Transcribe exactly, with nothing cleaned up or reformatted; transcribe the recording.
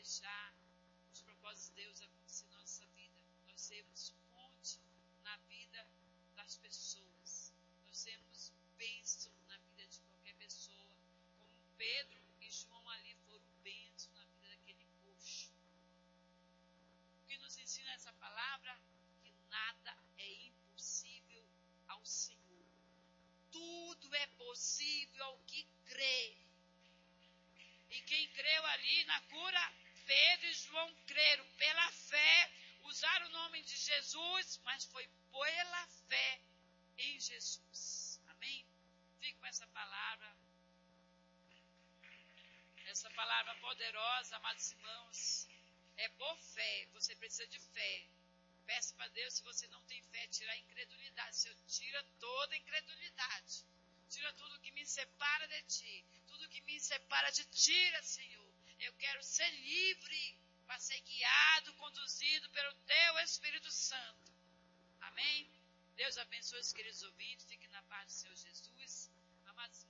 deixar os propósitos de Deus acontecer na nossa vida. Nós sermos ponte na vida das pessoas. Nós sermos bênção na vida de qualquer pessoa. Como Pedro e João ali foram bênção na vida daquele coxo. O que nos ensina essa palavra? Que nada é impossível ao Senhor. Tudo é possível ao que crê. E quem creu ali na cura, Pedro e João creram pela fé, usaram o nome de Jesus, mas foi pela fé em Jesus. Amém? Fique com essa palavra. Essa palavra poderosa, amados irmãos, é por fé. Você precisa de fé. Peça para Deus, se você não tem fé, tirar a incredulidade. Senhor, tira toda a incredulidade. Tira tudo que me separa de Ti. Tudo que me separa de Ti, tira, Senhor. Eu quero ser livre para ser guiado, conduzido pelo Teu Espírito Santo. Amém? Deus abençoe os queridos ouvintes. Fiquem na paz do Senhor Jesus. Amados